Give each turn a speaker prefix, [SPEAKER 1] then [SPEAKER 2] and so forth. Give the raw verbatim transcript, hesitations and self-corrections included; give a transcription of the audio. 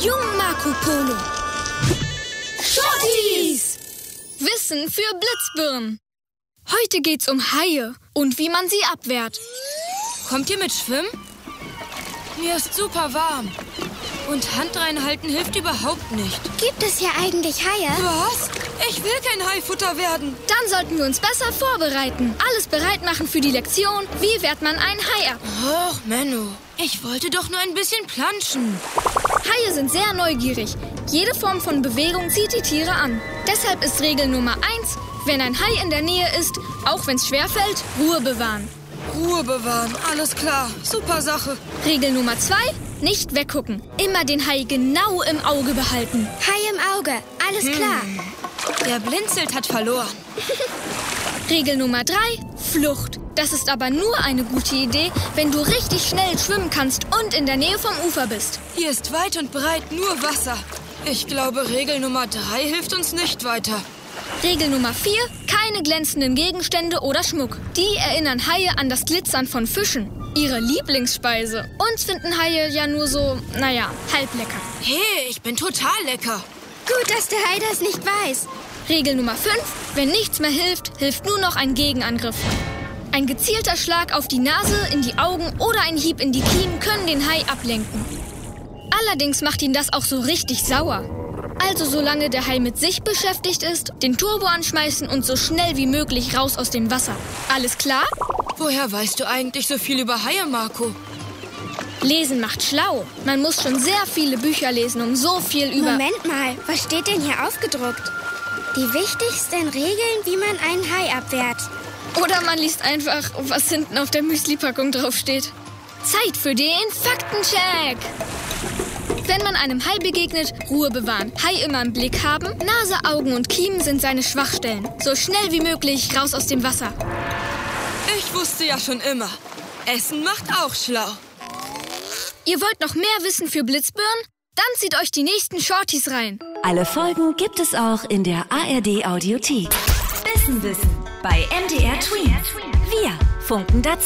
[SPEAKER 1] jungen Marco Polo. Shorties! Wissen für Blitzbirnen. Heute geht's um Haie und wie man sie abwehrt.
[SPEAKER 2] Kommt ihr mit Schwimmen? Mir ist super warm. Und Hand reinhalten hilft überhaupt nicht.
[SPEAKER 3] Gibt es hier eigentlich Haie?
[SPEAKER 2] Was? Ich will kein Haifutter werden.
[SPEAKER 1] Dann sollten wir uns besser vorbereiten. Alles bereit machen für die Lektion. Wie wehrt man einen Hai ab?
[SPEAKER 2] Och, Menno. Ich wollte doch nur ein bisschen planschen.
[SPEAKER 1] Haie sind sehr neugierig. Jede Form von Bewegung zieht die Tiere an. Deshalb ist Regel Nummer eins, wenn ein Hai in der Nähe ist, auch wenn es schwerfällt, Ruhe bewahren.
[SPEAKER 2] Ruhe bewahren, alles klar. Super Sache.
[SPEAKER 1] Regel Nummer zwei, nicht weggucken. Immer den Hai genau im Auge behalten.
[SPEAKER 3] Hai im Auge, alles klar.
[SPEAKER 2] Hm. Der blinzelt hat verloren.
[SPEAKER 1] Regel Nummer drei, Flucht. Das ist aber nur eine gute Idee, wenn du richtig schnell schwimmen kannst und in der Nähe vom Ufer bist.
[SPEAKER 2] Hier ist weit und breit nur Wasser. Ich glaube, Regel Nummer drei hilft uns nicht weiter.
[SPEAKER 1] Regel Nummer vier, keine glänzenden Gegenstände oder Schmuck. Die erinnern Haie an das Glitzern von Fischen. Ihre Lieblingsspeise. Uns finden Haie ja nur so, naja, halb lecker.
[SPEAKER 2] Hey, ich bin total lecker.
[SPEAKER 3] Gut, dass der Hai das nicht weiß.
[SPEAKER 1] Regel Nummer fünf, wenn nichts mehr hilft, hilft nur noch ein Gegenangriff. Ein gezielter Schlag auf die Nase, in die Augen oder ein Hieb in die Kiemen können den Hai ablenken. Allerdings macht ihn das auch so richtig sauer. Also solange der Hai mit sich beschäftigt ist, den Turbo anschmeißen und so schnell wie möglich raus aus dem Wasser. Alles klar?
[SPEAKER 2] Woher weißt du eigentlich so viel über Haie, Marco?
[SPEAKER 1] Lesen macht schlau. Man muss schon sehr viele Bücher lesen, um so viel über...
[SPEAKER 3] Moment mal, was steht denn hier aufgedruckt? Die wichtigsten Regeln, wie man einen Hai abwehrt.
[SPEAKER 1] Oder man liest einfach, was hinten auf der Müsli-Packung draufsteht. Zeit für den Faktencheck! Wenn man einem Hai begegnet, Ruhe bewahren. Hai immer im Blick haben. Nase, Augen und Kiemen sind seine Schwachstellen. So schnell wie möglich raus aus dem Wasser.
[SPEAKER 2] Ich wusste ja schon immer. Essen macht auch schlau.
[SPEAKER 1] Ihr wollt noch mehr Wissen für Blitzbirnen? Dann zieht euch die nächsten Shorties rein.
[SPEAKER 4] Alle Folgen gibt es auch in der A R D Audiothek. Wissen, Wissen bei M D R Tween. Wir funken dazu.